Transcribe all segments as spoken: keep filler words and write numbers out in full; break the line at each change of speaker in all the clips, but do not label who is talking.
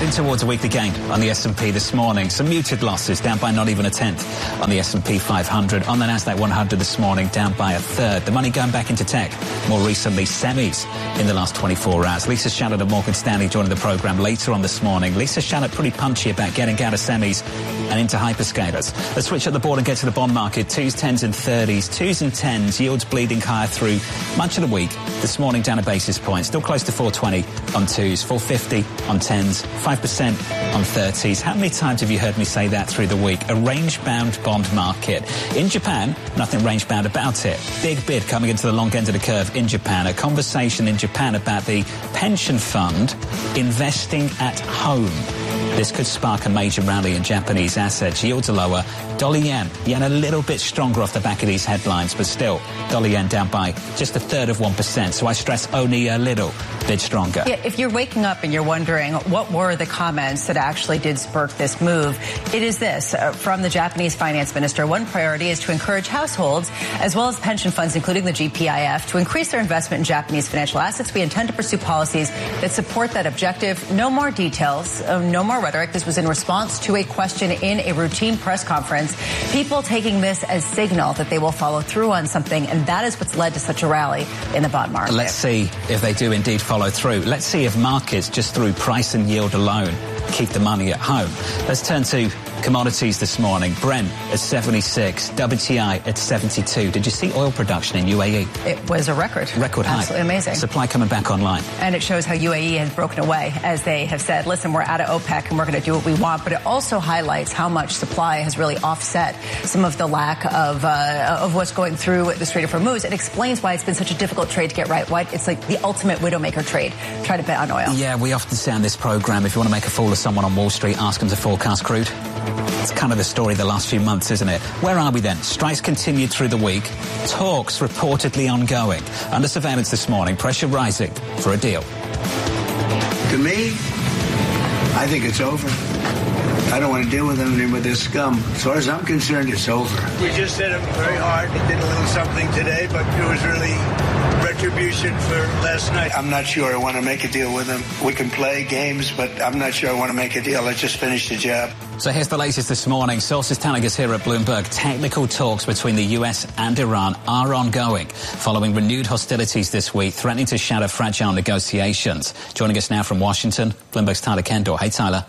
Heading towards a weekly gain on the S and P this morning. Some muted losses, down by not even a tenth on the S and P five hundred. On the Nasdaq one hundred this morning, down by a third. The money going back into tech. More recently, semis in the last twenty-four hours. Lisa Shallett of Morgan Stanley joining the program later on this morning. Lisa Shallett pretty punchy about getting out of semis and into hyperscalers. Let's switch at the board and get to the bond market. Twos, tens and thirties. Twos and tens. Yields bleeding higher through much of the week. This morning down a basis point. Still close to four twenty on twos. four fifty on tens. five percent on thirties. How many times have you heard me say that through the week? A range-bound bond market. In Japan, nothing range-bound about it. Big bid coming into the long end of the curve in Japan. A conversation in Japan about the pension fund investing at home. This could spark a major rally in Japanese assets. Yields are lower. Dollar yen. Yen a little bit stronger off the back of these headlines, but still, dollar yen down by just a third of one percent. So I stress only a little bit stronger.
Yeah, if you're waking up and you're wondering what were the comments that actually did spurk this move, it is this uh, from the Japanese finance minister. One priority is to encourage households as well as pension funds, including the G P I F, to increase their investment in Japanese financial assets. We intend to pursue policies that support that objective. No more details, uh, no more rhetoric. This was in response to a question in a routine press conference. People taking this as signal that they will follow through on something, and that is what's led to such a rally in the bond market.
Let's see if they do indeed follow through. Let's see if markets, just through price and yield alone, keep the money at home. Let's turn to commodities this morning. Brent at seventy-six, W T I at seventy-two. Did you see oil production in U A E?
It was a record.
Record high.
Absolutely amazing.
Supply coming back online.
And it shows how U A E has broken away, as they have said, listen, we're out of OPEC and we're going to do what we want. But it also highlights how much supply has really offset some of the lack of uh, of what's going through the Strait of Hormuz. It explains why it's been such a difficult trade to get right. Why it's like the ultimate widowmaker trade. Try to bet on oil.
Yeah, we often say on this program, if you want to make a fool of someone on Wall Street, ask them to forecast crude. It's kind of the story of the last few months, isn't it? Where are we then? Strikes continued through the week. Talks reportedly ongoing. Under surveillance this morning. Pressure rising for a deal.
To me, I think it's over. I don't want to deal with them anymore with this scum. As far as I'm concerned, it's over.
We just hit him very hard. He did a little something today, but it was really retribution for last night.
I'm not sure I want to make a deal with him. We can play games, but I'm not sure I want to make a deal. Let's just finish the job.
So here's the latest this morning. Sources telling us here at Bloomberg, technical talks between the U S and Iran are ongoing, following renewed hostilities this week, threatening to shatter fragile negotiations. Joining us now from Washington, Bloomberg's Tyler Kendall. Hey, Tyler.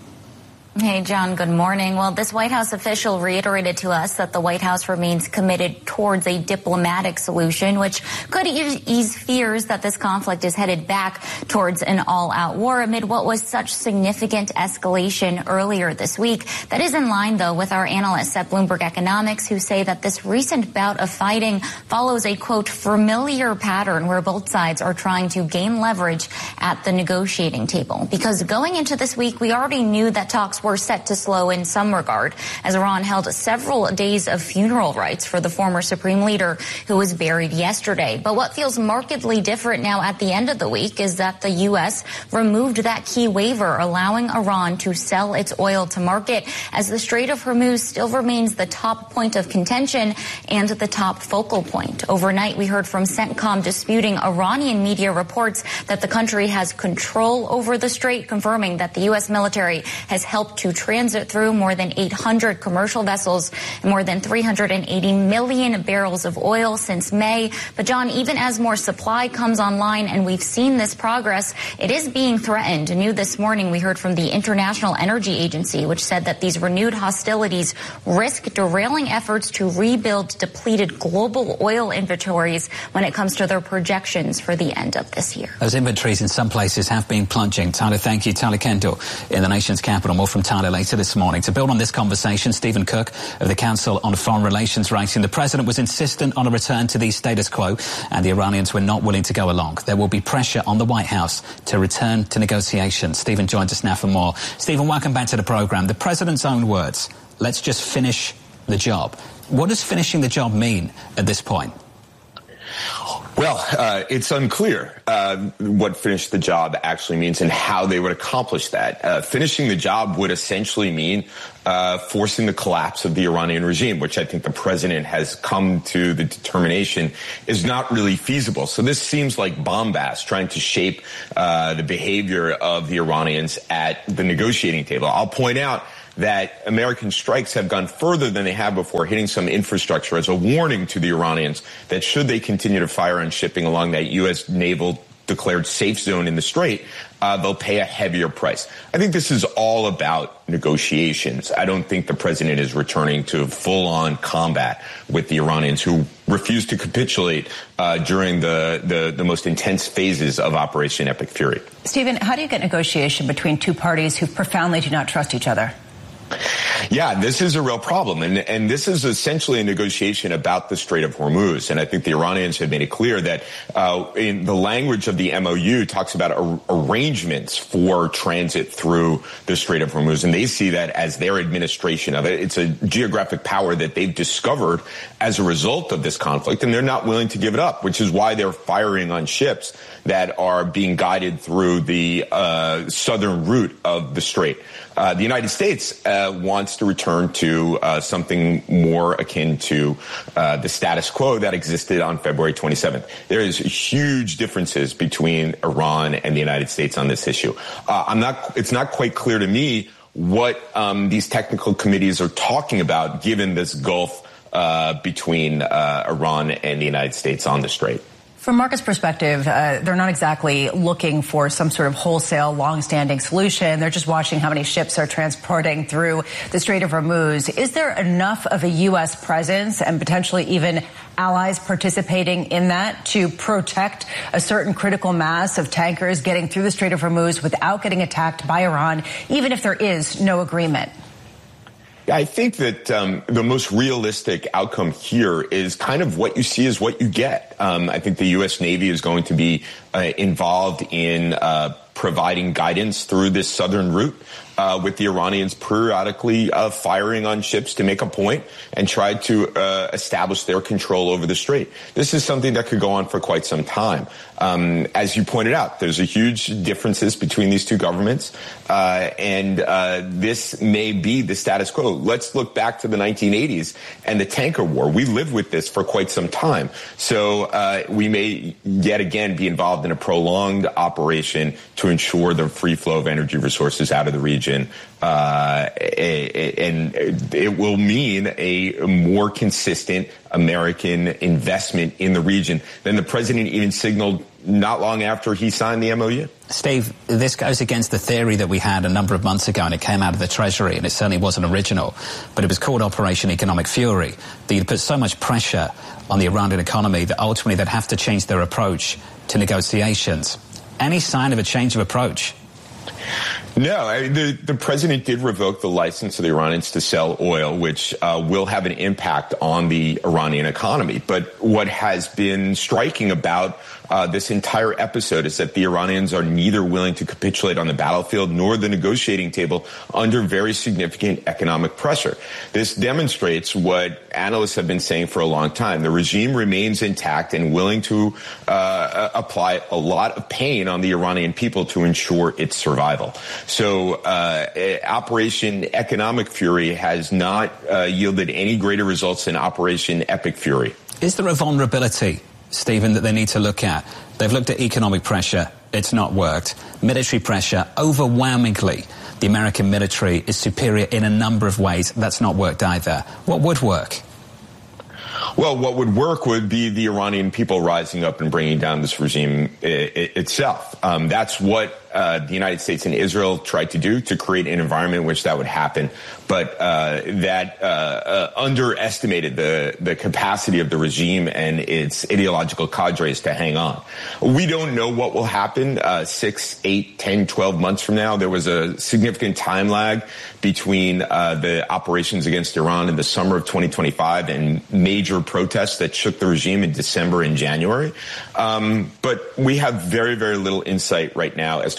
Hey, John, good morning. Well, this White House official reiterated to us that the White House remains committed towards a diplomatic solution, which could ease fears that this conflict is headed back towards an all-out war amid what was such significant escalation earlier this week. That is in line, though, with our analysts at Bloomberg Economics, who say that this recent bout of fighting follows a, quote, familiar pattern where both sides are trying to gain leverage at the negotiating table. Because going into this week, we already knew that talks were set to slow in some regard, as Iran held several days of funeral rites for the former supreme leader who was buried yesterday. But what feels markedly different now at the end of the week is that the U S removed that key waiver allowing Iran to sell its oil to market, as the Strait of Hormuz still remains the top point of contention and the top focal point. Overnight, we heard from CENTCOM disputing Iranian media reports that the country has control over the strait, confirming that the U S military has helped to transit through more than eight hundred commercial vessels and more than three hundred eighty million barrels of oil since May. But, John, even as more supply comes online and we've seen this progress, it is being threatened. New this morning, we heard from the International Energy Agency, which said that these renewed hostilities risk derailing efforts to rebuild depleted global oil inventories when it comes to their projections for the end of this year.
Those inventories in some places have been plunging. Tyler, thank you. Tyler Kendall in the nation's capital. More from Tyler later this morning. To build on this conversation, Stephen Cook of the Council on Foreign Relations writing, the president was insistent on a return to the status quo and the Iranians were not willing to go along. There will be pressure on the White House to return to negotiations. Stephen joins us now for more. Stephen, welcome back to the program. The president's own words, let's just finish the job. What does finishing the job mean at this point?
Well, uh, it's unclear uh, what finish the job actually means and how they would accomplish that. Uh, finishing the job would essentially mean uh, forcing the collapse of the Iranian regime, which I think the president has come to the determination is not really feasible. So this seems like bombast, trying to shape uh, the behavior of the Iranians at the negotiating table. I'll point out that American strikes have gone further than they have before, hitting some infrastructure as a warning to the Iranians that should they continue to fire on shipping along that U S naval declared safe zone in the Strait, uh, they'll pay a heavier price. I think this is all about negotiations. I don't think the president is returning to full-on combat with the Iranians, who refused to capitulate uh, during the, the, the most intense phases of Operation Epic Fury.
Stephen, how do you get negotiation between two parties who profoundly do not trust each other?
Yeah, this is a real problem. And, and this is essentially a negotiation about the Strait of Hormuz. And I think the Iranians have made it clear that uh, in the language of the M O U talks about ar- arrangements for transit through the Strait of Hormuz. And they see that as their administration of it. It's a geographic power that they've discovered as a result of this conflict. And they're not willing to give it up, which is why they're firing on ships that are being guided through the uh, southern route of the Strait. Uh, the United States uh, wants to return to uh, something more akin to uh, the status quo that existed on February twenty-seventh. There is huge differences between Iran and the United States on this issue. Uh, I'm not. It's not quite clear to me what um, these technical committees are talking about, given this gulf uh, between uh, Iran and the United States on the Strait.
From Marcus' perspective, uh, they're not exactly looking for some sort of wholesale, long-standing solution. They're just watching how many ships are transporting through the Strait of Hormuz. Is there enough of a U S presence and potentially even allies participating in that to protect a certain critical mass of tankers getting through the Strait of Hormuz without getting attacked by Iran, even if there is no agreement?
I think that um, the most realistic outcome here is kind of what you see is what you get. Um, I think the U S Navy is going to be uh, involved in uh, providing guidance through this southern route, uh, with the Iranians periodically uh, firing on ships to make a point and try to uh, establish their control over the strait. This is something that could go on for quite some time. Um, as you pointed out, there's a huge differences between these two governments, uh, and uh, this may be the status quo. Let's look back to the nineteen eighties and the tanker war. We lived with this for quite some time. So uh, we may yet again be involved in a prolonged operation to ensure the free flow of energy resources out of the region. Uh, and it will mean a more consistent American investment in the region than the president even signaled not long after he signed the M O U.
Steve, this goes against the theory that we had a number of months ago, and it came out of the Treasury, and it certainly wasn't original, but it was called Operation Economic Fury, that you'd put so much pressure on the Iranian economy that ultimately they'd have to change their approach to negotiations. Any sign of a change of approach?
No, I, the, the president did revoke the license of the Iranians to sell oil, which uh, will have an impact on the Iranian economy. But what has been striking about uh, this entire episode is that the Iranians are neither willing to capitulate on the battlefield nor the negotiating table under very significant economic pressure. This demonstrates what analysts have been saying for a long time. The regime remains intact and willing to uh, apply a lot of pain on the Iranian people to ensure its survival. So uh, Operation Economic Fury has not uh, yielded any greater results than Operation Epic Fury.
Is there a vulnerability, Stephen, that they need to look at? They've looked at economic pressure. It's not worked. Military pressure, overwhelmingly, the American military is superior in a number of ways. That's not worked either. What would work?
Well, what would work would be the Iranian people rising up and bringing down this regime I- I- itself. Um, that's what uh, the United States and Israel tried to do, to create an environment in which that would happen. But uh, that uh, uh, underestimated the, the capacity of the regime and its ideological cadres to hang on. We don't know what will happen uh, six, eight, ten, twelve months from now. There was a significant time lag between uh, the operations against Iran in the summer of twenty twenty-five and major protests that shook the regime in December and January. Um, but we have very, very little insight right now as to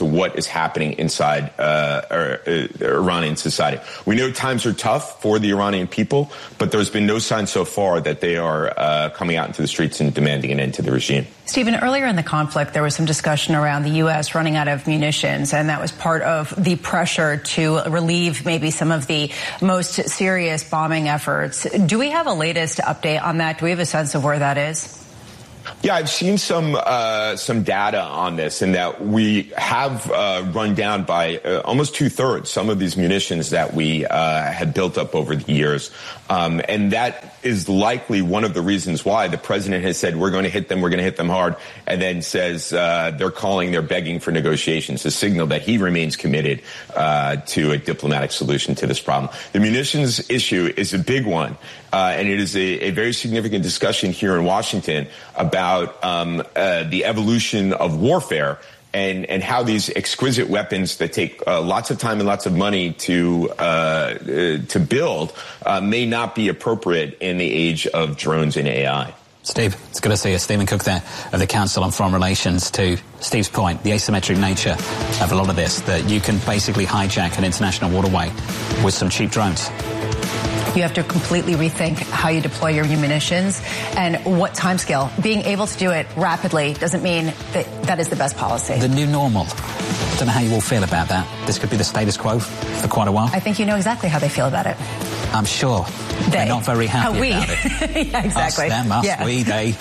to what is happening inside uh, or, uh, Iranian society. We know times are tough for the Iranian people, but there's been no sign so far that they are uh, coming out into the streets and demanding an end to the regime.
Stephen, earlier in the conflict, there was some discussion around the U S running out of munitions, and that was part of the pressure to relieve maybe some of the most serious bombing efforts. Do we have a latest update on that? Do we have a sense of where that is?
Yeah, I've seen some uh, some data on this, and that we have uh, run down by uh, almost two thirds some of these munitions that we uh, had built up over the years, um, and that is likely one of the reasons why the president has said we're going to hit them, we're going to hit them hard, and then says uh, they're calling, they're begging for negotiations, a signal that he remains committed uh, to a diplomatic solution to this problem. The munitions issue is a big one. Uh, and it is a, a very significant discussion here in Washington about um, uh, the evolution of warfare and, and how these exquisite weapons that take uh, lots of time and lots of money to uh, uh, to build uh, may not be appropriate in the age of drones and A I.
Steve, it's good to see you. Stephen Cook there of the Council on Foreign Relations. To Steve's point, the asymmetric nature of a lot of this, that you can basically hijack an international waterway with some cheap drones.
You have to completely rethink how you deploy your munitions and what timescale. Being able to do it rapidly doesn't mean that that is the best policy.
The new normal. I don't know how you all feel about that. This could be the status quo for quite a while.
I think you know exactly how they feel about it.
I'm sure. They. They're not very happy
how we.
about it.
Yeah, exactly.
Us, them, us,
yeah.
we, they.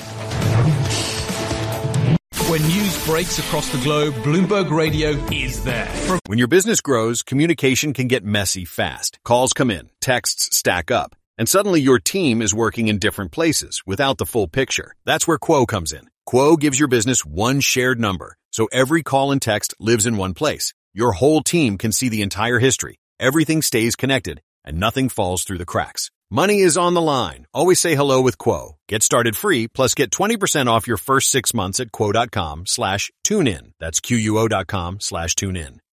When news breaks across the globe, Bloomberg Radio is there.
When your business grows, communication can get messy fast. Calls come in, texts stack up, and suddenly your team is working in different places without the full picture. That's where Quo comes in. Quo gives your business one shared number, so every call and text lives in one place. Your whole team can see the entire history. Everything stays connected, and nothing falls through the cracks. Money is on the line. Always say hello with Quo. Get started free, plus get twenty percent off your first six months at quo.com slash tune in. That's Q U O dot com slash tune in.